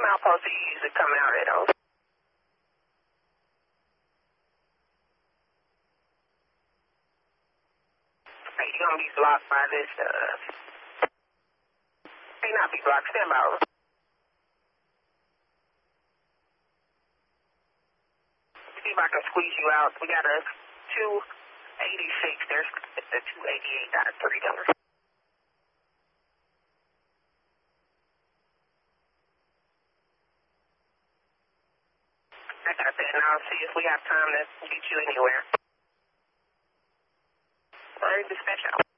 outpost do you usually come out at? Okay, you're going to be blocked by this, may not be blocked, stand by. See if I can squeeze you out. We got a 286, there's the 288, got a 3 number. I got that, and I'll see if we have time to get you anywhere. All right, dispatch out.